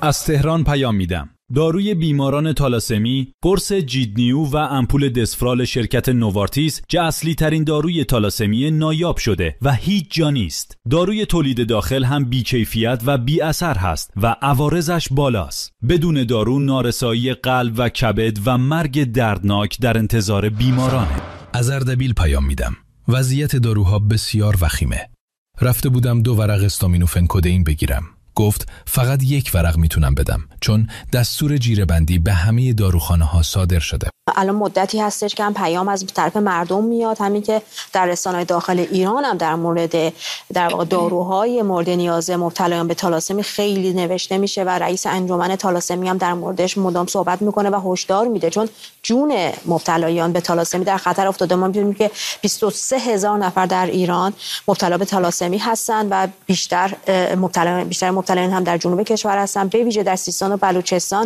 از تهران پیام میدم. داروی بیماران تالاسمی، قرص جیدنیو و امپول دسفرال شرکت نوارتیس اصلی ترین داروی تالاسمی نایاب شده و هیچ جا نیست. داروی تولید داخل هم بی‌کیفیت و بی اثر هست و عوارضش بالاست. بدون دارو نارسایی قلب و کبد و مرگ دردناک در انتظار بیمارانه. از اردبیل پیام میدم. وضعیت داروها بسیار وخیمه. رفته بودم 2 ورق استامینوفن کدئین بگیرم. گفت فقط 1 ورق میتونم بدم چون دستور جیره‌بندی به همه داروخانه‌ها صادر شده. الان مدتی هستش که هم پیام از طرف مردم میاد، همین که در رسانه‌های داخل ایران هم در مورد در واقع داروهای مورد نیاز مبتلایان به تالاسمی خیلی نوشته میشه و رئیس انجمن تالاسمی هم در موردش مدام صحبت میکنه و هشدار میده، چون جون مبتلایان به تالاسمی در خطر افتاده. ما می‌دونیم که 23,000 نفر در ایران مبتلا به تالاسمی هستند و بیشتر مبتلایان هم در جنوب کشور هستن. به ویژه در سیستان و بلوچستان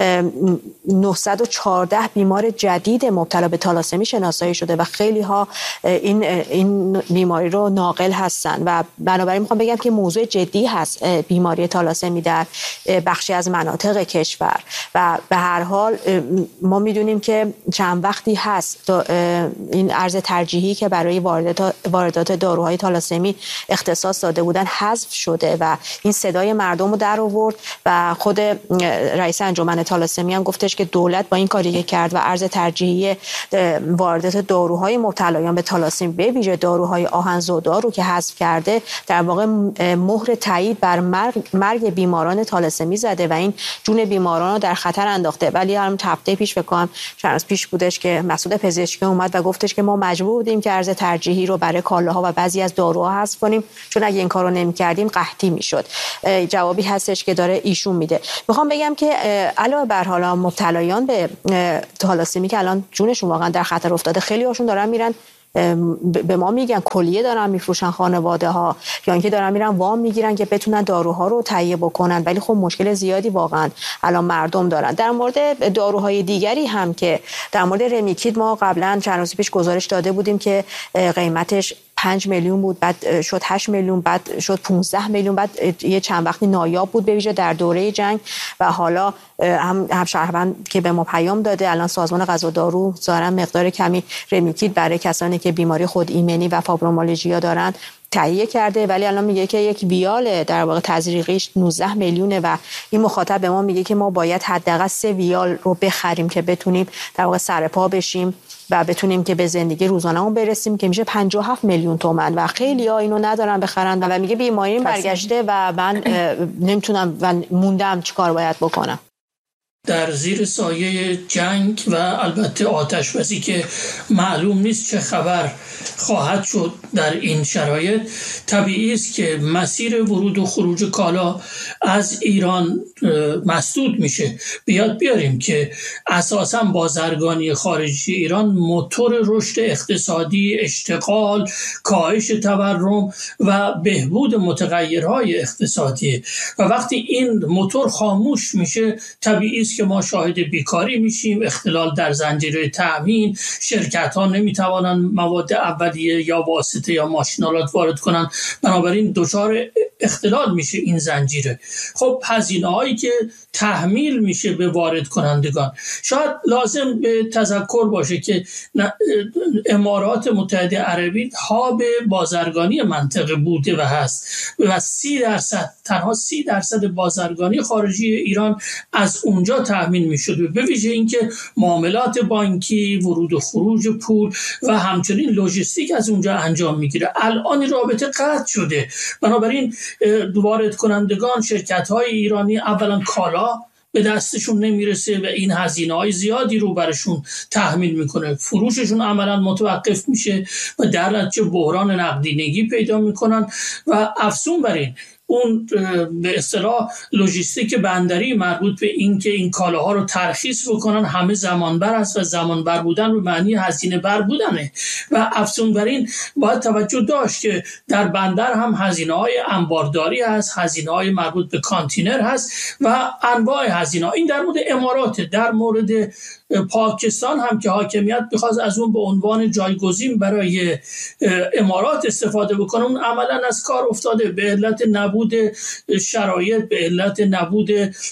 914 بیمار جدید مبتلا به تالاسمی شناسایی شده و خیلی ها این بیماری رو ناقل هستن و بنابراین میخوام بگم که موضوع جدی هست بیماری تالاسمی در بخشی از مناطق کشور و به هر حال ما میدونیم که چند وقتی هست این ارز ترجیحی که برای واردات داروهای تالاسمی اختصاص داده بودن حذف شده و این صدای مردم رو در آورد و خود رئیس انجمن تالاسمی هم گفتش که دولت با این کاری که کرد و ارز ترجیحی واردات داروهای مبتلایان به تالاسمی به ویژه داروهای آهن‌زدا رو که حذف کرده، در واقع مهر تایید بر مرگ بیماران تالاسمی زده و این جون بیماران رو در خطر انداخته. ولی هم هفته پیش فکر کنم چند روز پیش بودش که مسئول پزشکی اومد و گفتش که ما مجبور بودیم که ارز ترجیحی رو برای کالاها و بعضی از داروها حذف کنیم چون اگه این کارو نمی‌کردیم قحطی میشد. جوابی هستش که داره ایشون میده. میخوام بگم که علاوه بر حالا مبتلایان به تالاسمی که الان جونشون واقعا در خطر افتاده، خیلی هاشون دارن میرن به ما میگن کلیه دارن میفروشن خانواده ها یا اینکه دارن میرن وام میگیرن که بتونن داروها رو تهیه بکنن، ولی خب مشکل زیادی واقعا الان مردم دارن. در مورد داروهای دیگری هم که در مورد رمیکید ما قبلا چند روز پیش گزارش داده بودیم که قیمتش 5 میلیون بود، بعد شد 8 میلیون، بعد شد 15 میلیون، بعد یه چند وقتی نایاب بود به ویژه در دوره جنگ و حالا هم شهروند که به ما پیام داده الان سازمان غذا دارو ظاهرا مقدار کمی رمیکید برای کسانی که بیماری خود ایمنی و فایبرومیالژیا دارن تهیه کرده، ولی الان میگه که یک ویال در واقع تزریقیش 19 میلیونه و این مخاطب به ما میگه که ما باید حداقل 3 ویال رو بخریم که بتونیم در واقع سرپا بشیم و بتونیم که به زندگی روزانه‌مون برسیم که میشه 57 میلیون تومان و خیلی‌ها اینو ندارن بخرن و میگه بیماری برگشته و من نمیتونم و موندم چیکار باید بکنم. در زیر سایه جنگ و البته آتش‌بسی که معلوم نیست چه خبر خواهد شد در این شرایط، طبیعی است که مسیر ورود و خروج کالا از ایران مسدود میشه. بیاریم که اساساً بازرگانی خارجی ایران موتور رشد اقتصادی، اشتغال، کاهش تورم و بهبود متغیرهای اقتصادی و وقتی این موتور خاموش میشه طبیعی است که ما شاهد بیکاری میشیم، اختلال در زنجیره تامین، شرکت ها نمیتوانند مواد اولیه یا واسطه یا ماشینالات وارد کنند، بنابراین دچار اختلال میشه این زنجیره. خب هزینه هایی که تحمیل میشه به وارد کنندگان، شاید لازم به تذکر باشه که امارات متحده عربی هاب بازرگانی منطقه بوده و هست و 30% تنها 30% بازرگانی خارجی ایران از اونجا تامین میشده، به ویژه اینکه معاملات بانکی، ورود و خروج پول و همچنین لوجستیک از اونجا انجام میگیره. الان رابطه قطع شده، بنابراین وارد کنندگان، شرکت‌های ایرانی اولا کالا به دستشون نمیرسه و این هزینه‌های زیادی رو برشون تحمیل میکنه، فروششون عملا متوقف میشه و در نتیجه بحران نقدینگی پیدا میکنن و افزون بر این اون به اصطلاح لوجستیک بندری مربوط به این که این کالاها رو ترخیص بکنن همه زمانبر است و زمانبر بودن به معنی هزینه بر بودنه و افزون بر این باید توجه داشت که در بندر هم هزینه‌های انبارداری هست، هزینه‌های مربوط به کانتینر هست و انواع هزینه‌ها. این در مورد امارات. در مورد پاکستان هم که حاکمیت بخواست از اون به عنوان جایگزین برای امارات استفاده بکنه، اون عملا از کار افتاده به علت نبود شرایط، به علت نبود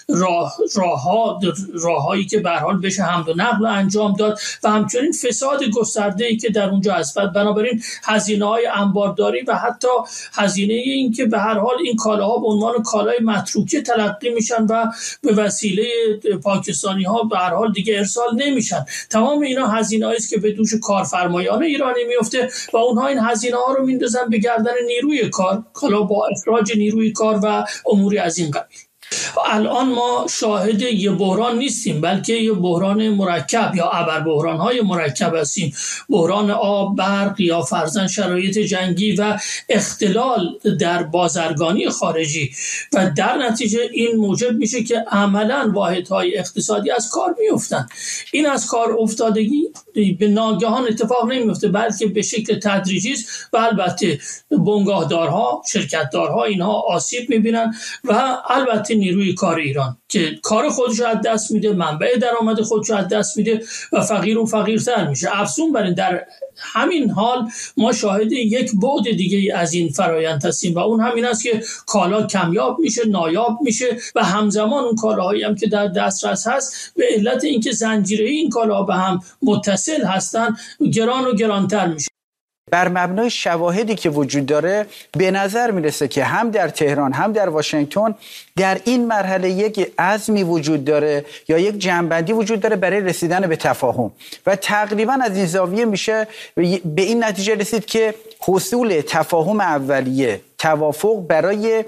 راههایی که به هر حال بشه حمل و نقل انجام داد و همچنین فساد گسترده‌ای که در اونجا هست. بنابراین هزینه‌های انبارداری و حتی هزینه این که به هر حال این کالاها به عنوان کالای متروکه تلقی میشن و به وسیله پاکستانی‌ها به هر حال دیگه ارسال نمیشن، تمام اینا هزینه‌ای است که به دوش کارفرمایان ایرانی میفته و اونها این هزینه‌ها رو میندازن به گردن نیروی کار، حالا با اخراج نیروی کار و اموری از این قبیل. الان ما شاهد یه بحران نیستیم، بلکه یه بحران مرکب یا ابر بحران‌های مرکب هستیم. بحران آب، برق یا فرضاً شرایط جنگی و اختلال در بازرگانی خارجی و در نتیجه این موجب میشه که عملاً واحدهای اقتصادی از کار میفتن. این از کار افتادگی به ناگهان اتفاق نمیفته، بلکه به شکل تدریجی است و البته بنگاهدارها، شرکتدارها اینها آسیب میبینن و البته نیروی کار ایران که کار خودش از دست میده، منبع درآمد خودش از دست میده و فقیر و فقیرتر میشه. افزون بر این در همین حال ما شاهد یک بعد دیگه از این فرایند هستیم و اون همین است که کالا کمیاب میشه، نایاب میشه و همزمان اون کالاهایی هم که در دسترس هست به علت اینکه زنجیره این کالاها به هم متصل هستن گران و گرانتر میشه. بر مبنای شواهدی که وجود داره به نظر میرسه که هم در تهران هم در واشنگتن در این مرحله یک عزمی وجود داره یا یک جنبندی وجود داره برای رسیدن به تفاهم و تقریبا از این زاویه میشه به این نتیجه رسید که حصول تفاهم اولیه، توافق برای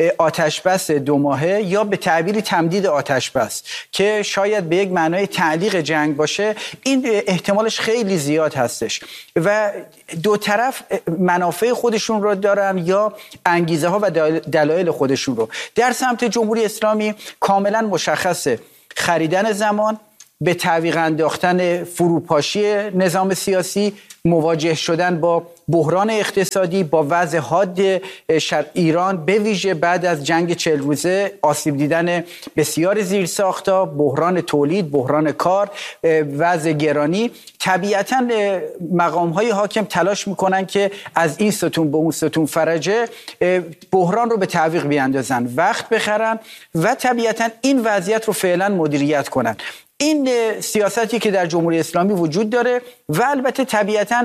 آتشبس 2 ماهه یا به تعبیری تمدید آتشبس که شاید به یک معنای تعلیق جنگ باشه، این احتمالش خیلی زیاد هستش و دو طرف منافع خودشون رو دارن یا انگیزه ها و دلایل خودشون رو. در سمت جمهوری اسلامی کاملا مشخصه خریدن زمان، به تعویق انداختن فروپاشی نظام سیاسی، مواجه شدن با بحران اقتصادی، با وضع حاد ایران به ویژه بعد از جنگ 40 روزه، آسیب دیدن بسیار زیرساخت‌ها، بحران تولید، بحران کار، وضع گرانی. طبیعتاً مقام‌های حاکم تلاش می‌کنن که از این ستون به اون ستون فرجه بحران رو به تعویق بیاندازن، وقت بخرن و طبیعتاً این وضعیت رو فعلاً مدیریت کنن. این سیاستی که در جمهوری اسلامی وجود داره و البته طبیعتاً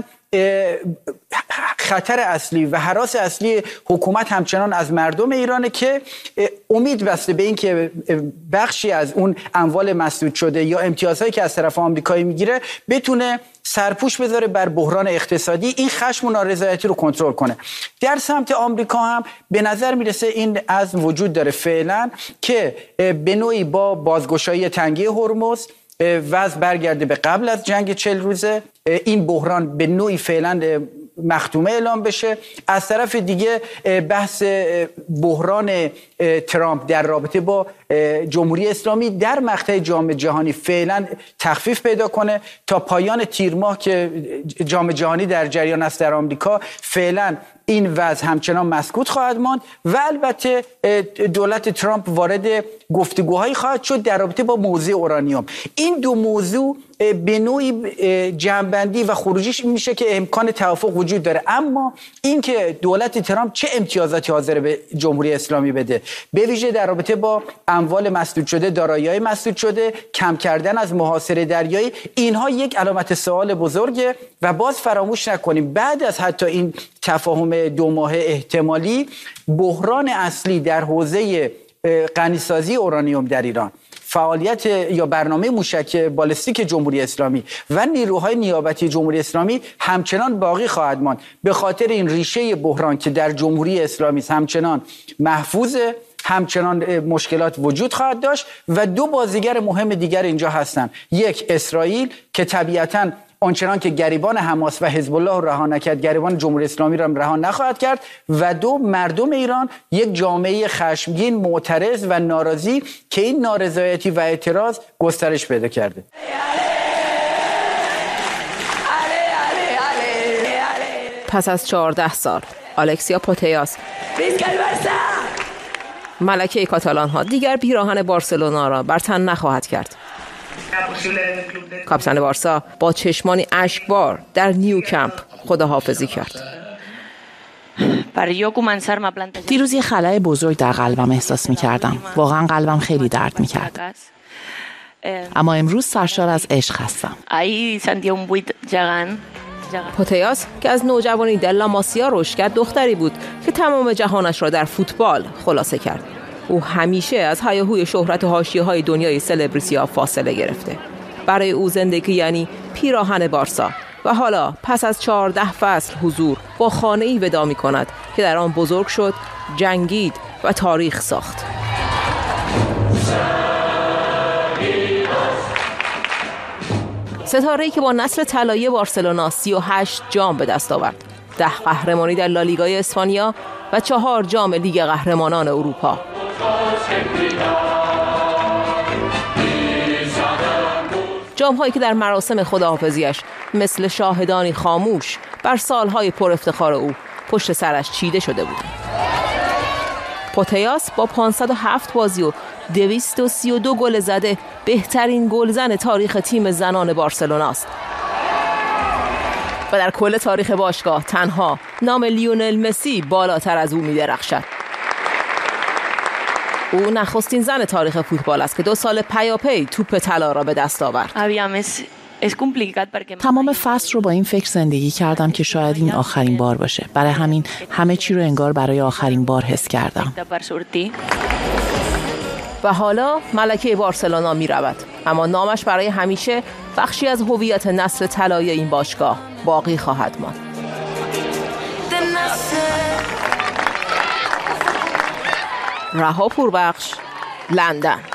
خطر اصلی و هراس اصلی حکومت همچنان از مردم ایرانه که امید بسته به این که بخشی از اون اموال مسدود شده یا امتیازهایی که از طرف آمریکایی میگیره بتونه سرپوش بذاره بر بحران اقتصادی، این خشم و نارضایتی رو کنترل کنه. در سمت آمریکا هم به نظر میرسه این عزم وجود داره فعلا که به نوعی با بازگشایی تنگه هرمز وضع برگرده به قبل از جنگ 40 روزه، این بحران به نوعی فعلا مختومه اعلام بشه. از طرف دیگه بحث بحران ترامپ در رابطه با جمهوری اسلامی در مقطع جام جهانی فعلا تخفیف پیدا کنه تا پایان تیر ماه که جام جهانی در جریان است در آمریکا. فعلا این وضع همچنان مسکوت خواهد ماند و البته دولت ترامپ وارد گفتگوهایی خواهد شد در رابطه با موضوع اورانیوم. این دو موضوع به نوعی جنبندی و خروجیش میشه که امکان توافق وجود داره، اما اینکه دولت ترامپ چه امتیازاتی حاضر به جمهوری اسلامی بده، به ویژه در رابطه با اموال مسدود شده، دارایی‌های مسدود شده، کم کردن از محاصره دریایی، اینها یک علامت سوال بزرگه و باز فراموش نکنیم بعد از حتی این تفاهم 2 ماهه احتمالی بحران اصلی در حوزه غنیسازی اورانیوم در ایران، فعالیت یا برنامه موشک بالستیک جمهوری اسلامی و نیروهای نیابتی جمهوری اسلامی همچنان باقی خواهد ماند. به خاطر این ریشه بحران که در جمهوری اسلامی همچنان محفوظه، همچنان مشکلات وجود خواهد داشت و 2 بازیگر مهم دیگر اینجا هستند. یک، اسرائیل که طبیعتاً آنچنان که گریبان حماس و حزب الله رها نکرد، گریبان جمهوری اسلامی را رها نخواهد کرد و 2، مردم ایران، یک جامعه خشمگین، معترض و ناراضی که این نارضایتی و اعتراض گسترش پیدا کرده. پس از 14 سال الکسیا پوتیاس، ملکه کاتالان ها، دیگر پیراهن بارسلونا را بر تن نخواهد کرد. کاپیتان بارسا با چشمانی اشکبار در نیو کمپ خداحافظی کرد. دیروز یه خلأ بزرگ در قلبم احساس می‌کردم. واقعا قلبم خیلی درد می‌کرد. اما امروز سرشار از عشق هستم. پوتیاس که از نوجوانی در لاماسیا رشد کرد دختری بود که تمام جهانش را در فوتبال خلاصه کرد. او همیشه از هیاهوی شهرت و حاشیه‌های دنیای سلبریتی‌ها فاصله گرفته. برای او زندگی یعنی پیراهن بارسا و حالا پس از 14 فصل حضور با خانه‌ای وداع می‌کند که در آن بزرگ شد، جنگید و تاریخ ساخت. ستاره‌ای که با نسل طلایی بارسلونا 38 جام به دست آورد، 10 قهرمانی در لالیگای اسپانیا و 4 جام لیگ قهرمانان اروپا. جام‌هایی که در مراسم خداحافظیش مثل شاهدانی خاموش بر سالهای پر افتخار او پشت سرش چیده شده بود. پوتیاس با 507 بازی و 232 گل زده بهترین گلزن تاریخ تیم زنان بارسلونا است. و در کل تاریخ باشگاه تنها نام لیونل مسی بالاتر از او می‌درخشد. او نخستین زن تاریخ فوتبال است که 2 سال پیاپی توپ طلا را به دست آورد. تمام فصل رو با این فکر زندگی کردم که شاید این آخرین بار باشه. برای همین همه چی رو انگار برای آخرین بار حس کردم. و حالا ملکه بارسلونا می رود، اما نامش برای همیشه بخشی از هویت نسل طلایی این باشگاه باقی خواهد ماند. رها پوربخش، لندن.